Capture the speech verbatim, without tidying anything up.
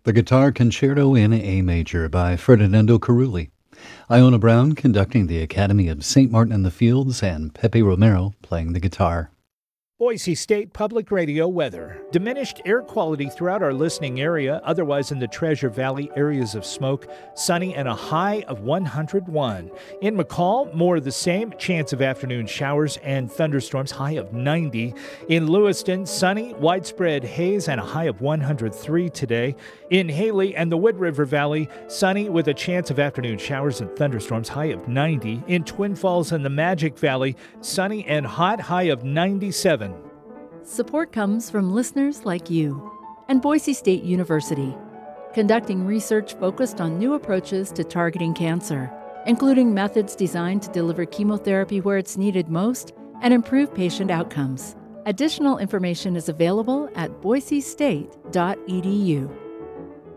The Guitar Concerto in A Major by Ferdinando Carulli. Iona Brown conducting the Academy of Saint Martin in the Fields, and Pepe Romero playing the guitar. Boise State Public Radio weather. Diminished air quality throughout our listening area, otherwise in the Treasure Valley areas of smoke. Sunny and a high of one hundred one. In McCall, more of the same. Chance of afternoon showers and thunderstorms, high of ninety. In Lewiston, sunny, widespread haze and a high of one hundred three today. In Haley and the Wood River Valley, sunny with a chance of afternoon showers and thunderstorms, high of ninety. In Twin Falls and the Magic Valley, sunny and hot, high of ninety-seven. Support comes from listeners like you and Boise State University, conducting research focused on new approaches to targeting cancer, including methods designed to deliver chemotherapy where it's needed most and improve patient outcomes. Additional information is available at boise state dot e d u.